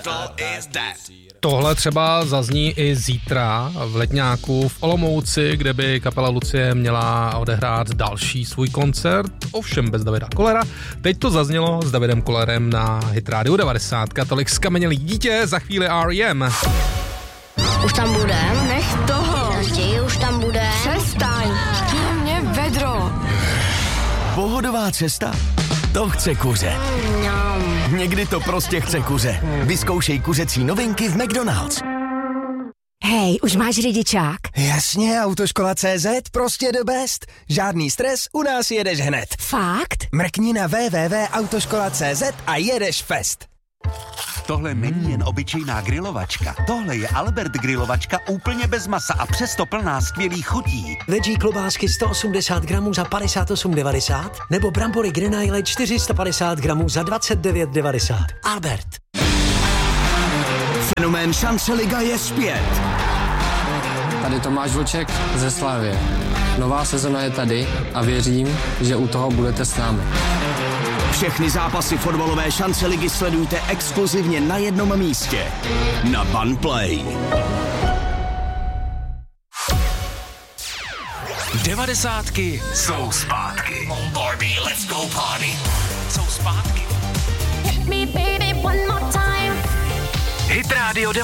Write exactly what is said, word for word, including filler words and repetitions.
Tohle třeba zazní i zítra v Letňáku v Olomouci, kde by kapela Lucie měla odehrát další svůj koncert, ovšem bez Davida Kollera. Teď to zaznělo s Davidem Kollerem na Hit Radio devadesát. Tolik Zkamenělý dítě, za chvíli R E M. Už tam budem? Nech toho. Raději už tam budem. Přestaň. Mě vedro. Pohodová cesta? To chce kuře. Mňam. Někdy to prostě chce kuře. Vyzkoušej kuřecí novinky v McDonald's. Hej, už máš řidičák? Jasně, Autoškola C Z, prostě the best. Žádný stres, u nás jedeš hned. Fakt? Mrkni na w w w tečka autoškola tečka c z a jedeš fest. Tohle není jen obyčejná grilovačka. Tohle je Albert grilovačka úplně bez masa a přesto plná skvělých chutí. Veggie klobásky sto osmdesát gramů za padesát osm devadesát nebo brambory Grenaille čtyři sta padesát gramů za dvacet devět devadesát. Albert. Fenomén Šance liga je zpět. Tady Tomáš Vlček ze Slavie. Nová sezona je tady a věřím, že u toho budete s námi. Všechny zápasy fotbalové Šance ligy sledujte exkluzivně na jednom místě. Na Banplay. Devadesátky jsou zpátky. Barbie, let's go party. Jsou zpátky. Hit Radio devadesát.